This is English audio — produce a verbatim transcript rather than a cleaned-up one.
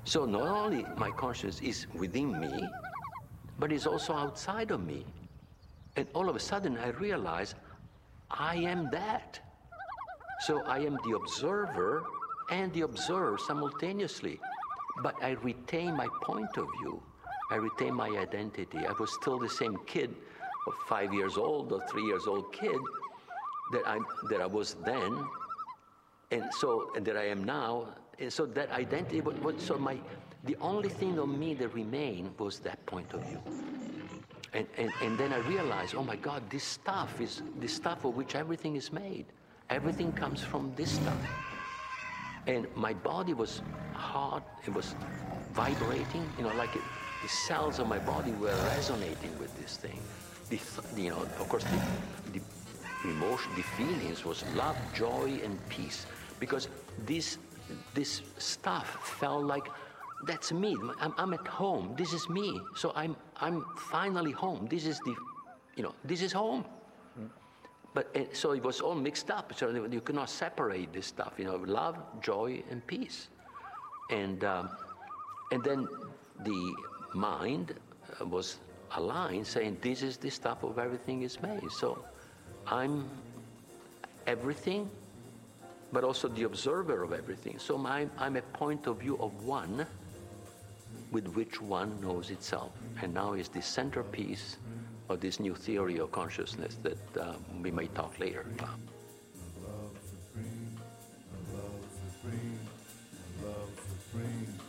So not only my consciousness is within me, but it's also outside of me. And all of a sudden I realize I am that. So I am the observer and the observed simultaneously. But I retain my point of view. I retain my identity. I was still the same kid, of five years old or three years old kid that I that I was then, and so and that I am now. And so that identity, what, what, so my the only thing of me that remained was that point of view. And, and and then I realized, oh my God, this stuff is the stuff of which everything is made. Everything comes from this stuff. And my body was hard. It was vibrating. You know, like it, the cells of my body were resonating with this thing. The, you know, of course, the, the emotion, the feelings was love, joy, and peace. Because this this stuff felt like, that's me. I'm, I'm at home. This is me. So I'm I'm finally home. This is the, you know, this is home. Mm. But uh, so it was all mixed up. So you could not separate this stuff. You know, love, joy, and peace. And um, and then the mind was aligned, saying this is the stuff of everything is made. So I'm everything, but also the observer of everything. So my, I'm a point of view of one with which one knows itself. And now is the centerpiece of this new theory of consciousness that uh, we may talk later about.